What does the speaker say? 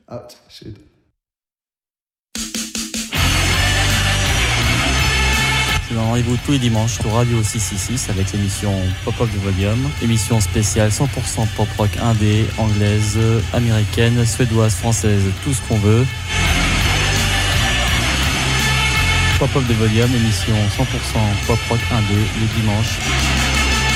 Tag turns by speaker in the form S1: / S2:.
S1: Ah, shit.
S2: C'est un rendez-vous tous les dimanches sur Radio 666 avec l'émission Pop-Up de Volume. Émission spéciale 100% pop-rock indé, anglaise, américaine, suédoise, française, tout ce qu'on veut. Pop-Up de Volume, émission 100% pop-rock indé, le dimanche.